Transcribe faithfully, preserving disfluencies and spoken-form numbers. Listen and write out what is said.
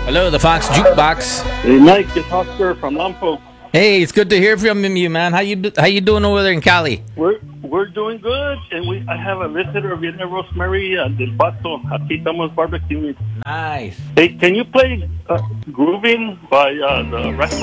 Hello, the Fox Jukebox. Hey, Mike, it's Oscar from Lampo. Hey, it's good to hear from you, man. How you how you doing over there in Cali? We're we're doing good, and we I have a visitor, Viene Rosemary uh, del Paso. Aquí estamos barbecuing. Nice. Hey, can you play uh, "Grooving" by uh, the Rascals?